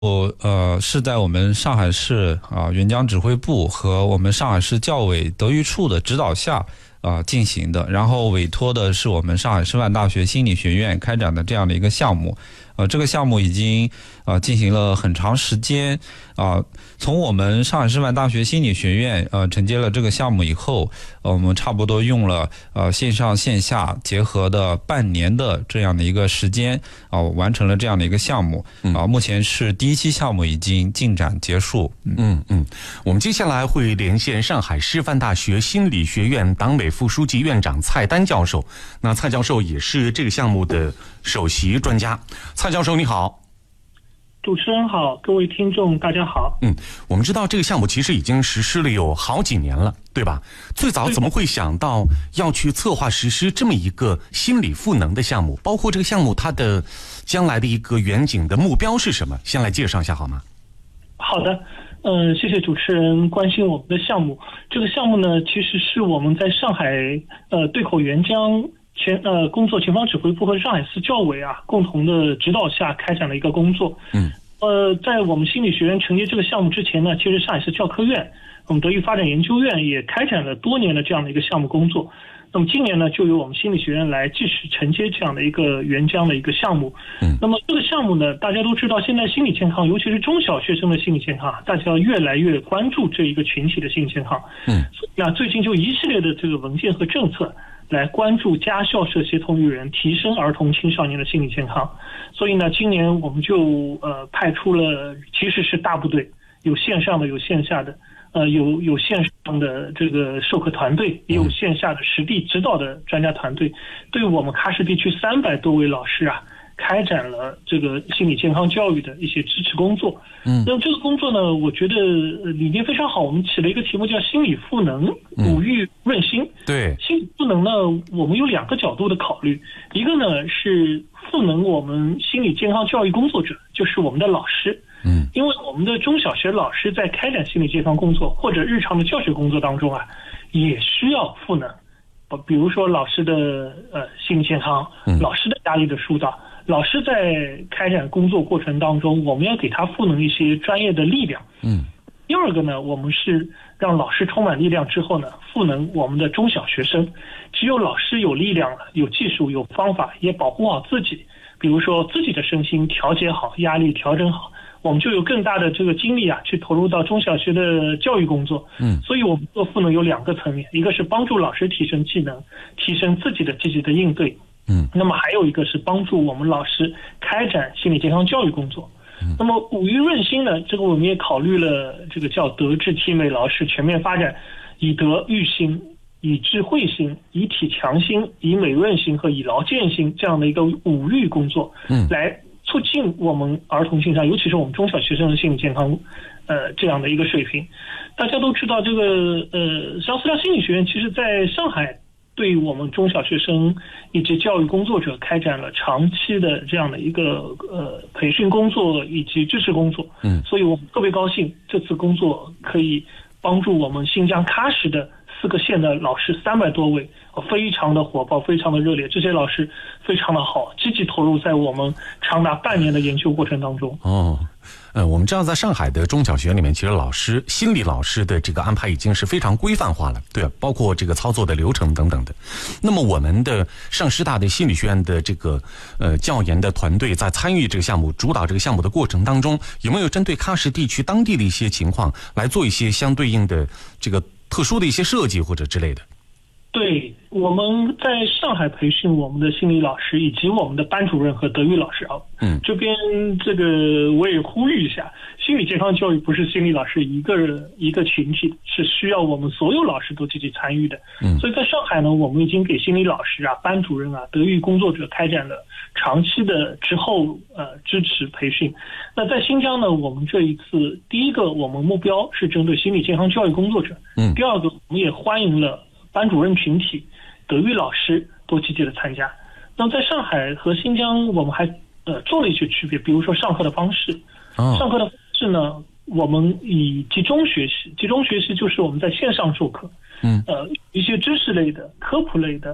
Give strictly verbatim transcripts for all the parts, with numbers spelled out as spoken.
我呃是在我们上海市啊援疆指挥部和我们上海市教委德育处的指导下啊进行的，然后委托的是我们上海师范大学心理学院开展的这样的一个项目。呃，这个项目已经呃进行了很长时间啊、呃。从我们上海师范大学心理学院呃承接了这个项目以后，呃，我们差不多用了呃线上线下结合的半年的这样的一个时间啊、呃，完成了这样的一个项目啊、呃。目前是第一期项目已经进展结束。 嗯嗯嗯，我们接下来会连线上海师范大学心理学院党委副书记院长蔡丹教授。那蔡教授也是这个项目的首席专家。蔡教授你好。 主持人好，各位听众大家好。 嗯，我们知道这个项目其实已经实施了有好几年了，对吧？最早怎么会想到要去策划实施这么一个心理赋能的项目？包括这个项目它的将来的一个远景的目标是什么？先来介绍一下好吗？ 好的，嗯、呃，谢谢主持人关心我们的项目。这个项目呢，其实是我们在上海呃对口援疆前呃工作前方指挥部和上海市教委啊共同的指导下开展了一个工作。 嗯， 呃，在我们心理学院承接这个项目之前呢，其实上海市教科院、我们德育发展研究院也开展了多年的这样的一个项目工作。那么今年呢，就由我们心理学院来继续承接这样的一个援疆的一个项目。 嗯， 那么这个项目呢，大家都知道，现在心理健康，尤其是中小学生的心理健康，大家要越来越关注这一个群体的心理健康。 嗯， 那最近就一系列的这个文件和政策来关注家校社协同育人，提升儿童青少年的心理健康。所以呢，今年我们就呃派出了，其实是大部队，有线上的，有线下的。呃，有有线上的这个授课团队，也有线下的实地指导的专家团队，对我们喀什地区三百多位老师啊，开展了这个心理健康教育的一些支持工作。 嗯， 那么这个工作呢，我觉得理念非常好，我们起了一个题目叫心理赋能，哺育润心。 对， 心理赋能呢，我们有两个角度的考虑，一个呢是赋能我们心理健康教育工作者，就是我们的老师。 嗯， 因为我们的中小学老师在开展心理健康工作或者日常的教学工作当中啊，也需要赋能，比如说老师的呃心理健康，老师的压力的疏导，老师在开展工作过程当中，我们要给他赋能一些专业的力量。 嗯， 第二个呢，我们是让老师充满力量之后呢，赋能我们的中小学生。只有老师有力量了，有技术，有方法，也保护好自己，比如说自己的身心调节好，压力调整好，我们就有更大的这个精力啊，去投入到中小学的教育工作。 嗯， 所以我们做赋能有两个层面，一个是帮助老师提升技能，提升自己的积极的应对。 嗯， 那么还有一个是帮助我们老师开展心理健康教育工作。嗯，那么哺育润心呢，这个我们也考虑了这个叫德智体美劳式全面发展，以德育心，以智慧心，以体强心，以美润心和以劳健心这样的一个五育工作。 嗯， 来促进我们儿童青少年，尤其是我们中小学生的心理健康，呃，这样的一个水平。大家都知道，这个呃，上思亮心理学院其实在上海对我们中小学生以及教育工作者开展了长期的这样的一个呃培训工作以及支持工作。 嗯， 所以我们特别高兴，这次工作可以帮助我们新疆喀什的四个县的老师三百多位，非常的火爆，非常的热烈，这些老师非常的好，积极投入在我们长达半年的研究过程当中。 哦，呃，我们知道在上海的中小学里面，其实老师心理老师的这个安排已经是非常规范化了，对，包括这个操作的流程等等的。那么我们的上师大的心理学院的这个呃教研的团队在参与这个项目、主导这个项目的过程当中，有没有针对喀什地区当地的一些情况来做一些相对应的这个特殊的一些设计或者之类的？ 对，我们在上海培训我们的心理老师以及我们的班主任和德育老师啊， 嗯， 这边这个我也呼吁一下，心理健康教育不是心理老师一个人一个群体，是需要我们所有老师都积极参与的。 嗯， 所以在上海呢，我们已经给心理老师啊、班主任啊、德育工作者开展了长期的之后呃支持培训。那在新疆呢，我们这一次第一个我们目标是针对心理健康教育工作者， 嗯， 第二个我们也欢迎了班主任群体、德育老师都积极的参加。那么在上海和新疆，我们还呃做了一些区别，比如说上课的方式。 哦， 上课的方式呢，我们以集中学习，集中学习就是我们在线上授课。 嗯， 呃，一些知识类的、科普类的、常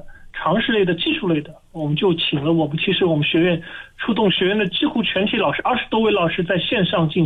常识类的、技术类的，我们就请了我们其实我们学院出动学院的几乎全体老师，二十多位老师在线上进行